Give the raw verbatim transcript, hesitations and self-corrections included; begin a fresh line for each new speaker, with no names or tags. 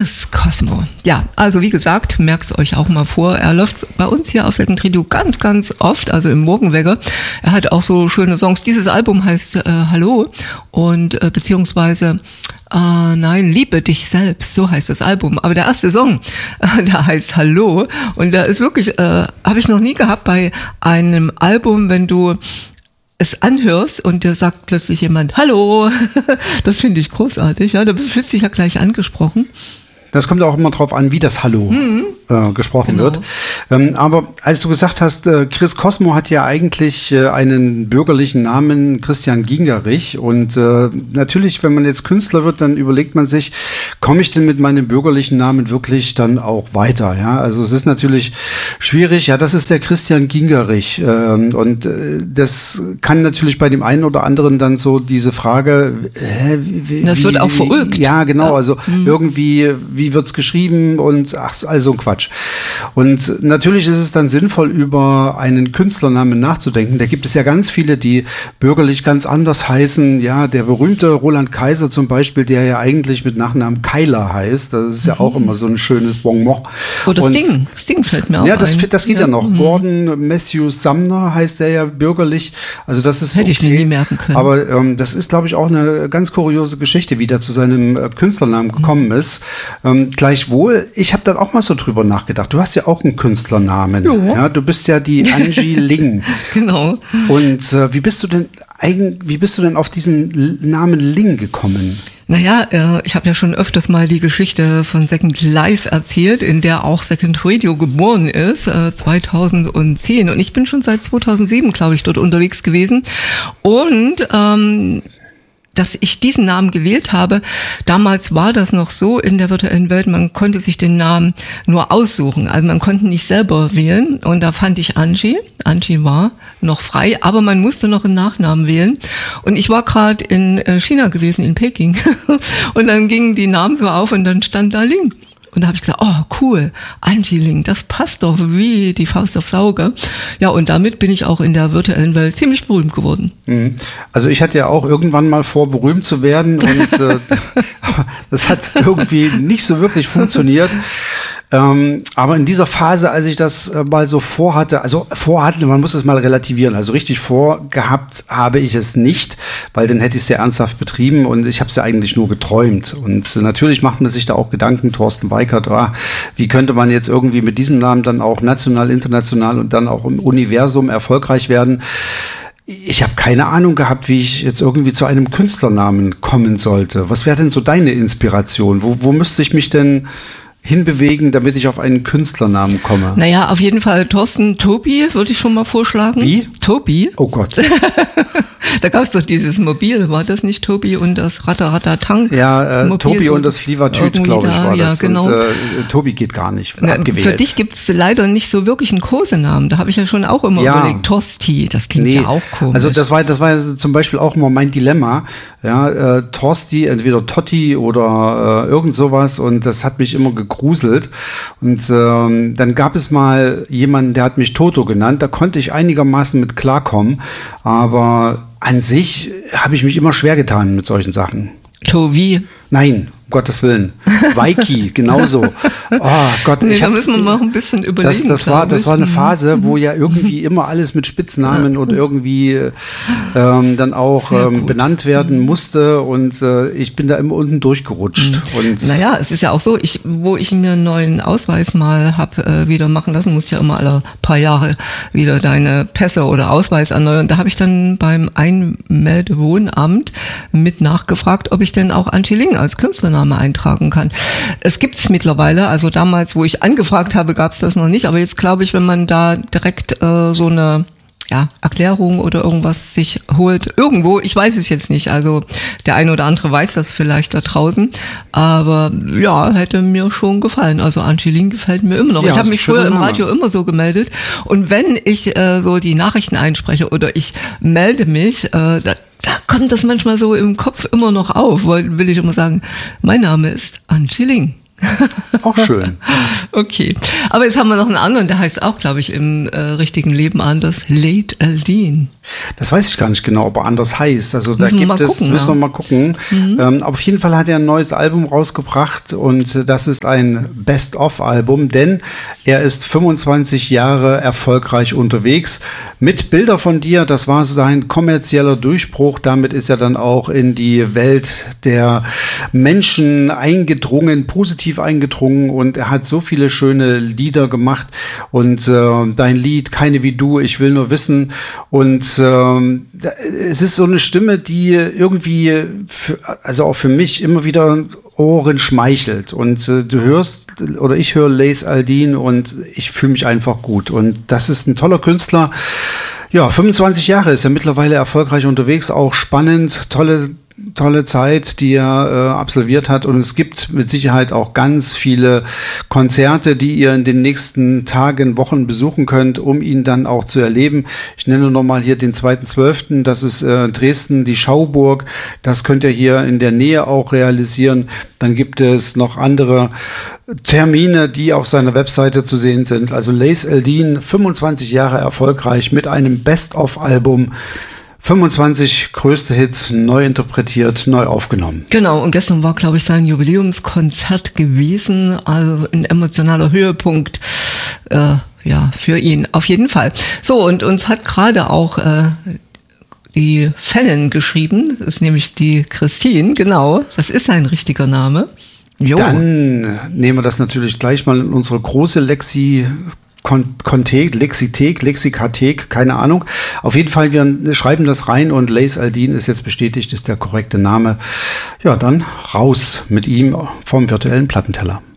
Chris Cosmo. Ja, also wie gesagt, merkt es euch auch mal vor. Er läuft bei uns hier auf Second Radio ganz, ganz oft, also im Morgenwecker. Er hat auch so schöne Songs. Dieses Album heißt äh, Hallo und äh, beziehungsweise äh, nein, Liebe dich selbst, so heißt das Album. Aber der erste Song, äh, der heißt Hallo und der ist wirklich, äh, habe ich noch nie gehabt bei einem Album, wenn du es anhörst und da sagt plötzlich jemand Hallo, das finde ich großartig, ja, da fühlst du dich ja gleich angesprochen.
Das kommt auch immer drauf an, wie das Hallo mhm. äh, gesprochen
Genau.
wird. Ähm, aber als du gesagt hast, äh, Chris Cosmo hat ja eigentlich äh, einen bürgerlichen Namen, Christian Gingerich. Und äh, natürlich, wenn man jetzt Künstler wird, dann überlegt man sich, komme ich denn mit meinem bürgerlichen Namen wirklich dann auch weiter? Ja, also es ist natürlich schwierig. Ja, das ist der Christian Gingerich. Ähm, und äh, das kann natürlich bei dem einen oder anderen dann so diese Frage, hä, wie,
das
wie,
wird auch verrückt.
Ja, genau.
Ja.
Also mhm. irgendwie, wie wird's geschrieben und ach, also ein Quatsch. Und natürlich ist es dann sinnvoll, über einen Künstlernamen nachzudenken. Da gibt es ja ganz viele, die bürgerlich ganz anders heißen. Ja, der berühmte Roland Kaiser zum Beispiel, der ja eigentlich mit Nachnamen Keiler heißt. Das ist ja mhm. auch immer so ein schönes Bonbon.
Oh, das
und,
Ding. Das Ding fällt mir auch
Ja, das,
ein.
das geht ja, ja noch.
Mhm.
Gordon Matthews Sumner heißt der ja bürgerlich. Also das ist
Hätte
okay.
ich mir nie merken können.
Aber ähm, das ist, glaube ich, auch eine ganz kuriose Geschichte, wie der zu seinem äh, Künstlernamen gekommen mhm. ist. Ähm, gleichwohl, ich habe dann auch mal so drüber nachgedacht. Du hast ja auch einen Künstlernamen.
Jo.
Ja, du bist ja die Angie Ling.
Genau.
Und äh, wie bist du denn eigen, wie bist du denn auf diesen L- Namen Ling gekommen?
Naja, äh, ich habe ja schon öfters mal die Geschichte von Second Life erzählt, in der auch Second Radio geboren ist, äh, zweitausendzehn. Und ich bin schon seit zweitausendsieben, glaube ich, dort unterwegs gewesen. Und ähm, dass ich diesen Namen gewählt habe, damals war das noch so in der virtuellen Welt, man konnte sich den Namen nur aussuchen, also man konnte nicht selber wählen und da fand ich Angie, Angie war noch frei, aber man musste noch einen Nachnamen wählen und ich war gerade in China gewesen, in Peking und dann gingen die Namen so auf und dann stand da Ling. Und da habe ich gesagt, oh cool, Angie Ling, das passt doch wie die Faust aufs Auge. Ja, und damit bin ich auch in der virtuellen Welt ziemlich berühmt geworden.
Also ich hatte ja auch irgendwann mal vor, berühmt zu werden und äh, das hat irgendwie nicht so wirklich funktioniert. Ähm, aber in dieser Phase, als ich das äh, mal so vorhatte, also vorhatte, man muss es mal relativieren, also richtig vorgehabt habe ich es nicht, weil dann hätte ich es sehr ernsthaft betrieben und ich habe es ja eigentlich nur geträumt. Und äh, natürlich macht man sich da auch Gedanken, Thorsten Weikert, ah, wie könnte man jetzt irgendwie mit diesem Namen dann auch national, international und dann auch im Universum erfolgreich werden. Ich habe keine Ahnung gehabt, wie ich jetzt irgendwie zu einem Künstlernamen kommen sollte. Was wäre denn so deine Inspiration? Wo, wo müsste ich mich denn hinbewegen, damit ich auf einen Künstlernamen komme?
Naja, auf jeden Fall Thorsten Tobi würde ich schon mal vorschlagen.
Wie?
Tobi.
Oh Gott.
Da gab es doch dieses Mobil, war das nicht Tobi und das Ratter-Ratter-Tang?
Ja, äh, Tobi und das Flievertüt, glaube ich, war
ja,
das.
Genau.
Und, äh, Tobi geht gar nicht,
Na,
abgewählt.
für dich gibt's leider nicht so wirklich einen Kosenamen. Da habe ich ja schon auch immer
Ja.
überlegt. Torsti, das klingt
Nee,
ja auch komisch.
also das war, das war ja zum Beispiel auch immer mein Dilemma. Ja, äh, Torsti, entweder Totti oder äh, irgend sowas und das hat mich immer gegruselt. Und ähm, dann gab es mal jemanden, der hat mich Toto genannt. Da konnte ich einigermaßen mit klarkommen. Aber an sich habe ich mich immer schwer getan mit solchen Sachen.
Tobi.
Nein, um Gottes Willen. Waiki, genauso. Oh Gott,
Nee,
ich
da
hab's-
müssen wir mal ein bisschen überlegen.
Das, das, war,
glaub
das
ich.
war eine Phase, wo ja irgendwie immer alles mit Spitznamen und irgendwie ähm, dann auch
Sehr
ähm,
gut.
benannt werden musste und äh, ich bin da immer unten durchgerutscht. Und
Naja, es ist ja auch so, ich, wo ich mir einen neuen Ausweis mal hab äh, wieder machen lassen, musst ja immer alle paar Jahre wieder deine Pässe oder Ausweis erneuern. Da habe ich dann beim Einmeldewohnamt mit nachgefragt, ob ich denn auch Angie Ling als Künstlername eintragen kann. Es gibt's mittlerweile, also damals, wo ich angefragt habe, gab's das noch nicht, aber jetzt glaube ich, wenn man da direkt äh, so eine ja, Erklärung oder irgendwas sich holt, irgendwo, ich weiß es jetzt nicht, also der eine oder andere weiß das vielleicht da draußen, aber ja, hätte mir schon gefallen, also Angie Ling gefällt mir immer noch.
Ja,
ich habe
ist
mich
ein schöner
früher im
Name.
Radio immer so gemeldet und wenn ich äh, so die Nachrichten einspreche oder ich melde mich, äh, da, da kommt das manchmal so im Kopf immer noch auf, weil will ich immer sagen, mein Name ist Angie Ling.
Auch schön.
Okay. Aber jetzt haben wir noch einen anderen, der heißt auch, glaube ich, im äh, richtigen Leben anders. Late Aldin.
Das weiß ich gar nicht genau, ob er anders heißt. Also da
müssen
gibt
wir mal
es,
gucken,
müssen
ja.
wir mal gucken. Mhm. Ähm, aber auf jeden Fall hat er ein neues Album rausgebracht und das ist ein Best-of-Album, denn er ist fünfundzwanzig Jahre erfolgreich unterwegs mit Bilder von dir. Das war sein kommerzieller Durchbruch. Damit ist er dann auch in die Welt der Menschen eingedrungen, positiv eingedrungen, und er hat so viele schöne Lieder gemacht und äh, dein Lied Keine wie du, ich will nur wissen, und äh, es ist so eine Stimme, die irgendwie, für, also auch für mich immer wieder Ohren schmeichelt, und äh, du hörst, oder ich höre Lace Aldin und ich fühle mich einfach gut, und das ist ein toller Künstler. Ja, fünfundzwanzig Jahre ist er mittlerweile erfolgreich unterwegs, auch spannend, tolle tolle Zeit, die er äh, absolviert hat, und es gibt mit Sicherheit auch ganz viele Konzerte, die ihr in den nächsten Tagen, Wochen besuchen könnt, um ihn dann auch zu erleben. Ich nenne nochmal hier den zweiten zwölften Das ist äh, Dresden, die Schauburg. Das könnt ihr hier in der Nähe auch realisieren. Dann gibt es noch andere Termine, die auf seiner Webseite zu sehen sind. Also Lace Aldin, fünfundzwanzig Jahre erfolgreich mit einem Best-of-Album. fünfundzwanzig größte Hits, neu interpretiert, neu aufgenommen.
Genau, und gestern war, glaube ich, sein Jubiläumskonzert gewesen, also ein emotionaler Höhepunkt, äh, ja, für ihn, auf jeden Fall. So, und uns hat gerade auch äh, die Fanin geschrieben, das ist nämlich die Christine, genau, das ist sein richtiger Name. Jo.
Dann nehmen wir das natürlich gleich mal in unsere große Lexi Konthek, Lexithek, Lexikathek, keine Ahnung. Auf jeden Fall, wir schreiben das rein und Lace Aldin ist jetzt bestätigt, ist der korrekte Name. Ja, dann raus mit ihm vom virtuellen Plattenteller.